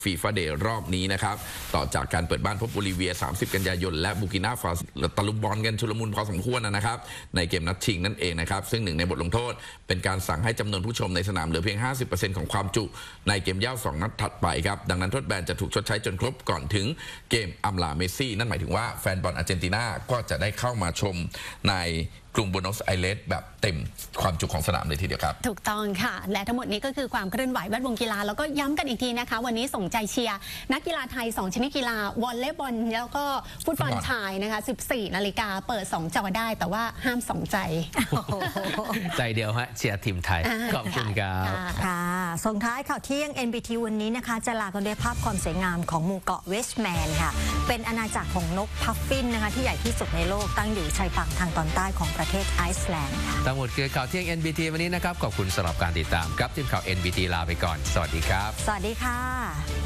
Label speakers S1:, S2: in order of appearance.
S1: ฟีฟ่าเดย์รอบนี้นะครับต่อจากการเปิดบ้านพบโบลิเวีย30 กันยายนและบูกินาฟาโซตะลุมบอลกันชุลมุนพอสมควรนะครับในเกมนัดชิงนั่นเองนะครับซึ่งหนึ่งในบทลงโทษเป็นการสั่งให้จำนวนผู้ชมในสนามเหลือเพียง 50% ของความจุในเกมเย่า2 นัดถัดไปครับดังนั้นโทษแบนจะถูกชดใช้จนครบก่อนถึงเกมอำลาเมสซี่นั่นหมายถึงว่าแฟนบอลอาร์เจนตินาก็จะได้เข้ามาชมในกรุงบูโนสไอเรสแบบเต็มความจุของสนามเลยทีเดียวครับ
S2: ถูกต้องค่ะและทั้งหมดนี้ก็คือความเคลื่อนไหวแวดวงกีฬาแล้วก็ย้ำกันอีกทีนะคะวันนี้ส่งใจเชียร์นักกีฬาไทย2ชนิดกีฬาวอลเลย์บอลแล้วก็ฟุตบอลชายนะคะ14 นาฬิกาเปิด2 จอได้แต่ว่าห้าม2 ใจ
S3: ใจเดียวฮะเชียร์ทีมไทยขอบคุณครับ
S4: ค่ะส่งท้ายข่าวเที่ยง NBT วันนี้นะคะจะลากันด้วยภาพความสวยงามของหมู่เกาะเวสต์แมนค่ะเป็นอาณาจักรของนกพัฟฟินนะคะที่ใหญ่ที่สุดในโลกตั้งอยู่ชายฝั่งทางตอนใต้ของประเทศไอซ์แลนด์
S3: ทั้งหมดคือข่าวเที่ยง NBT วันนี้นะครับขอบคุณสำหรับการติดตามครับทีมข่าว NBT ลาไปก่อนสวัสดีครับ
S4: สวัสดีค่ะ